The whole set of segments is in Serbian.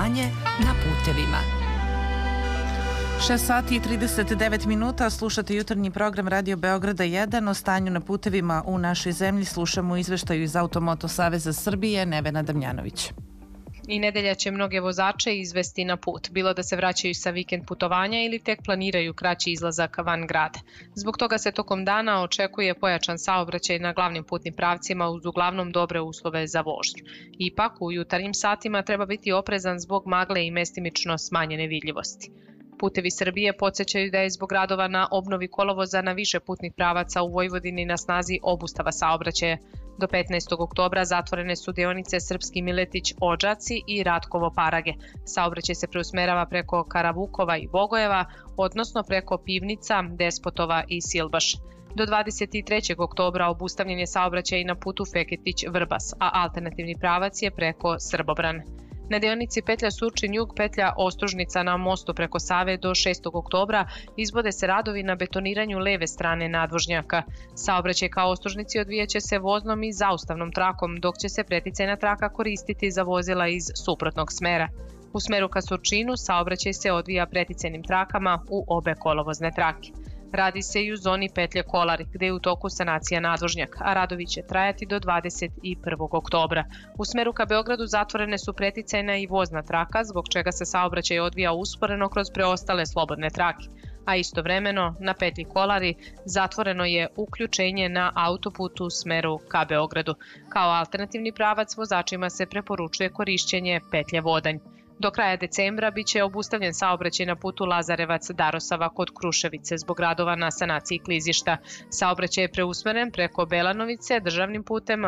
Stanje na putevima. 6 sati i 39 minuta, slušate jutarnji program Radio Beograda 1 o stanju na putevima u našoj zemlji. Slušamo u izveštaju iz Automoto Saveza Srbije Nevena Damjanović. I nedelja će mnoge vozače izvesti na put, bilo da se vraćaju sa vikend putovanja ili tek planiraju kraći izlazak van grada. Zbog toga se tokom dana očekuje pojačan saobraćaj na glavnim putnim pravcima uz uglavnom dobre uslove za vožnju. Ipak, u jutarnjim satima treba biti oprezan zbog magle i mestimično smanjene vidljivosti. Putevi Srbije podsjećaju da je zbog radova na obnovi kolovoza na više putnih pravaca u Vojvodini na snazi obustava saobraćaja. Do 15. oktobra zatvorene su deonice Srpski Miletić-Odžaci i Ratkovo-Parage. Saobraćaj se preusmerava preko Karavukova i Bogojeva, odnosno preko Pivnica, Despotova i Silbaš. Do 23. oktobra obustavljen je saobraćaj na putu Feketić-Vrbas, a alternativni pravac je preko Srbobrane. Na deonici petlja Surčin-Jug, petlja Ostružnica na mostu preko Save do 6. oktobra izvode se radovi na betoniranju leve strane nadvožnjaka. Saobraćaj ka Ostružnici odvijaće se voznom i zaustavnom trakom, dok će se preticajna traka koristiti za vozila iz suprotnog smera. U smeru ka Surčinu saobraćaj se odvija preticajnim trakama u obe kolovozne trake. Radi se i u zoni petlje Kolari, gde je u toku sanacija nadvožnjaka, a radovi će trajati do 21. oktobra. U smeru ka Beogradu zatvorene su preticajna i vozna traka, zbog čega se saobraćaj odvija usporeno kroz preostale slobodne trake. A istovremeno, na petlji Kolari zatvoreno je uključenje na autoputu u smeru ka Beogradu. Kao alternativni pravac vozačima se preporučuje korišćenje petlje Vodanj. Do kraja decembra biće obustavljen saobraćaj na putu Lazarevac-Darosava kod Kruševice zbog radova na sanaciji klizišta. Saobraćaj je preusmeren preko Belanovice državnim putem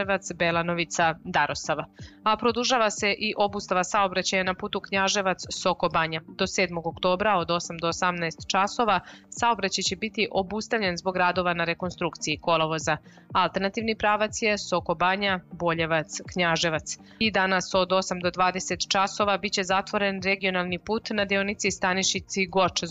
Lazarevac-Belanovica-Darosava. A produžava se i obustava saobraćaja na putu Knjaževac-Soko Banja. Do 7. oktobra od 8 do 18 časova saobraćaj će biti obustavljen zbog radova na rekonstrukciji kolovoza. Alternativni pravac je Soko Banja, Boljevac-Knjaževac. I danas od 8 do 20 časova biće zatvoren regionalni put na deonici Stanišici-Goč